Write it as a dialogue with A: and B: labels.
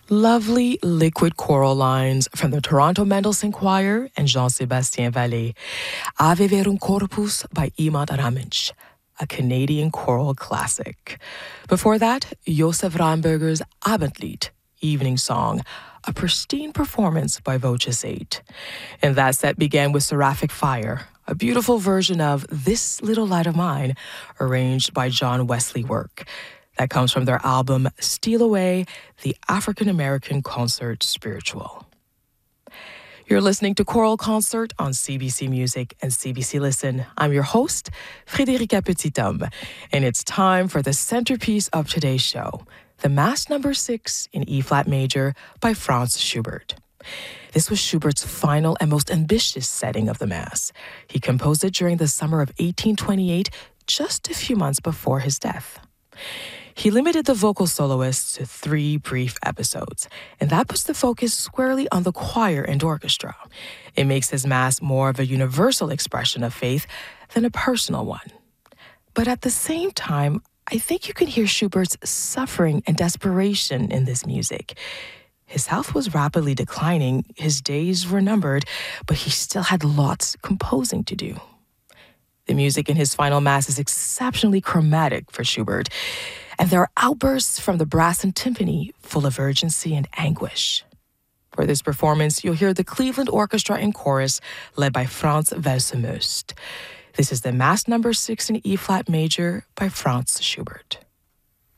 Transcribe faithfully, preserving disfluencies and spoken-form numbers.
A: Lovely liquid choral lines from the Toronto Mendelssohn Choir and Jean-Sébastien Vallée. Ave Verum Corpus by Imad Ramage, a Canadian choral classic. Before that, Josef Rheinberger's Abendlied, Evening Song, a pristine performance by Voces eight. And that set began with Seraphic Fire, a beautiful version of This Little Light of Mine, arranged by John Wesley Work. That comes from their album Steal Away, the African-American Concert Spiritual. You're listening to Choral Concert on C B C Music and C B C Listen. I'm your host, Frédérica Petithomme, and it's time for the centerpiece of today's show, the Mass Number six in E-flat major by Franz Schubert. This was Schubert's final and most ambitious setting of the Mass. He composed it during the summer of eighteen twenty-eight, just a few months before his death. He limited the vocal soloists to three brief episodes, and that puts the focus squarely on the choir and orchestra. It makes his Mass more of a universal expression of faith than a personal one. But at the same time, I think you can hear Schubert's suffering and desperation in this music. His health was rapidly declining, his days were numbered, but he still had lots composing to do. The music in his final Mass is exceptionally chromatic for Schubert, and there are outbursts from the brass and timpani full of urgency and anguish. For this performance, you'll hear the Cleveland Orchestra and Chorus led by Franz Welser-Möst. This is the Mass Number six in E-flat major by Franz Schubert.